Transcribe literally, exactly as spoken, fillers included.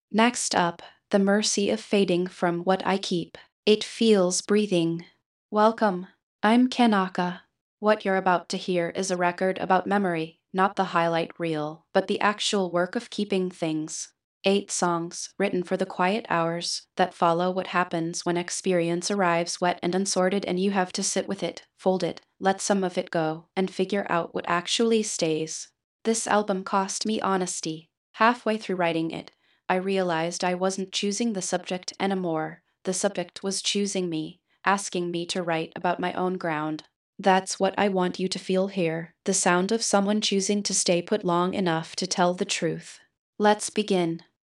Next up, the mercy of fading from what I keep. It feels breathing. Welcome. I'm Kanaka. What you're about to hear is a record about memory, not the highlight reel, but the actual work of keeping things. Eight songs, written for the quiet hours that follow what happens when experience arrives wet and unsorted, and you have to sit with it, fold it, let some of it go, and figure out what actually stays. This album cost me honesty. Halfway through writing it, I realized I wasn't choosing the subject anymore. The subject was choosing me, asking me to write about my own ground. That's what I want you to feel here, the sound of someone choosing to stay put long enough to tell the truth. Let's begin.